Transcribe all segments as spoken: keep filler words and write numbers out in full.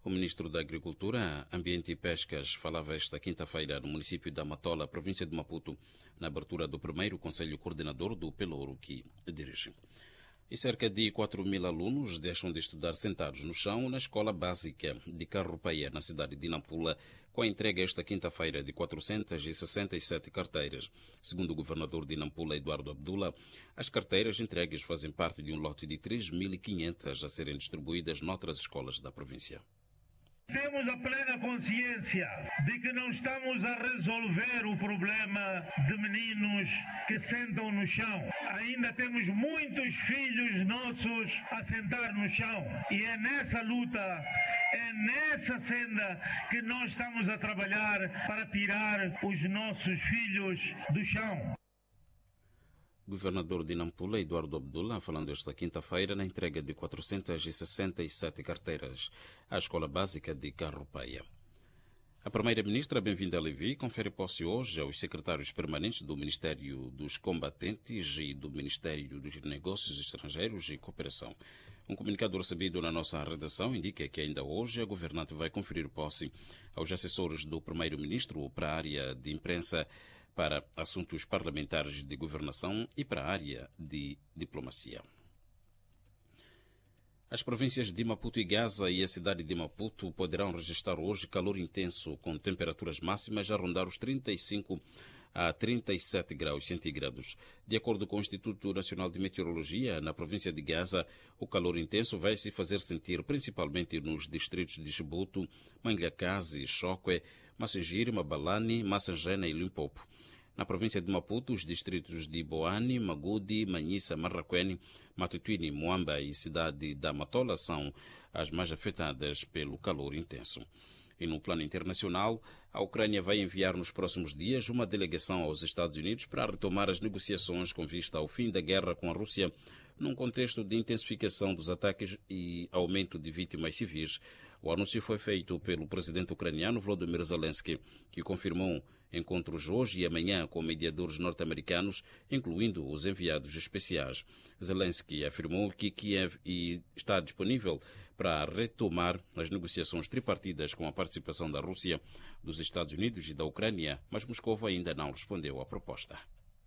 O ministro da Agricultura, Ambiente e Pescas falava esta quinta-feira no município da Matola, província de Maputo, na abertura do primeiro Conselho Coordenador do Pelouro, que dirige. E cerca de quatro mil alunos deixam de estudar sentados no chão na escola básica de Carrupeia, na cidade de Nampula, com a entrega esta quinta-feira de quatrocentas e sessenta e sete carteiras. Segundo o governador de Nampula, Eduardo Abdullah, as carteiras entregues fazem parte de um lote de três mil e quinhentas a serem distribuídas noutras escolas da província. Temos a plena consciência de que não estamos a resolver o problema de meninos que sentam no chão. Ainda temos muitos filhos nossos a sentar no chão. E é nessa luta, é nessa senda que nós estamos a trabalhar para tirar os nossos filhos do chão. Governador de Nampula, Eduardo Abdullah, falando esta quinta-feira na entrega de quatrocentas e sessenta e sete carteiras à Escola Básica de Carrupeia. A Primeira-Ministra, Bem-vinda Levi, confere posse hoje aos secretários permanentes do Ministério dos Combatentes e do Ministério dos Negócios Estrangeiros e Cooperação. Um comunicado recebido na nossa redação indica que ainda hoje a governante vai conferir posse aos assessores do Primeiro-Ministro para a área de imprensa, para assuntos parlamentares de governação e para a área de diplomacia. As províncias de Maputo e Gaza e a cidade de Maputo poderão registrar hoje calor intenso, com temperaturas máximas a rondar os trinta e cinco a trinta e sete graus centígrados. De acordo com o Instituto Nacional de Meteorologia, na província de Gaza, o calor intenso vai se fazer sentir principalmente nos distritos de Chibuto, Manglakazi, Chokwe, Massangiri, Mabalani, Massangena e Limpopo. Na província de Maputo, os distritos de Boane, Magudi, Manhissa, Marraquene, Matutuini, Moamba e cidade da Matola são as mais afetadas pelo calor intenso. E no plano internacional, a Ucrânia vai enviar nos próximos dias uma delegação aos Estados Unidos para retomar as negociações com vista ao fim da guerra com a Rússia, num contexto de intensificação dos ataques e aumento de vítimas civis. O anúncio foi feito pelo presidente ucraniano Volodymyr Zelensky, que confirmou encontros hoje e amanhã com mediadores norte-americanos, incluindo os enviados especiais. Zelensky afirmou que Kiev está disponível para retomar as negociações tripartidas com a participação da Rússia, dos Estados Unidos e da Ucrânia, mas Moscou ainda não respondeu à proposta.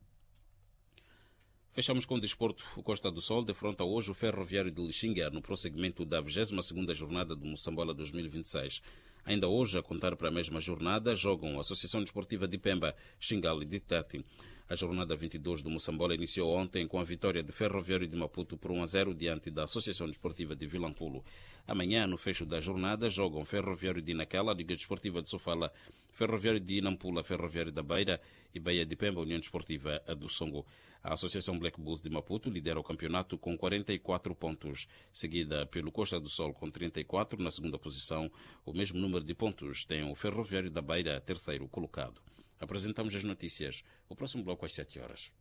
Fechamos com o desporto. O Costa do Sol defronta hoje o Ferroviário de Lixinga no prosseguimento da vigésima segunda jornada do Moçambola dois mil e vinte e seis. Ainda hoje, a contar para a mesma jornada, jogam a Associação Desportiva de Pemba, Xingal e de Tati. A jornada vinte e dois do Moçambola iniciou ontem com a vitória de Ferroviário de Maputo por um a zero diante da Associação Desportiva de Vilanculo. Amanhã, no fecho da jornada, jogam Ferroviário de Nacala, Liga Desportiva de Sofala, Ferroviário de Nampula, Ferroviário da Beira e Baía de Pemba, União Desportiva do Songo. A Associação Black Bulls de Maputo lidera o campeonato com quarenta e quatro pontos, seguida pelo Costa do Sol com trinta e quatro na segunda posição. O mesmo número de pontos tem o Ferroviário da Beira, terceiro colocado. Apresentamos as notícias. O próximo bloco às sete horas.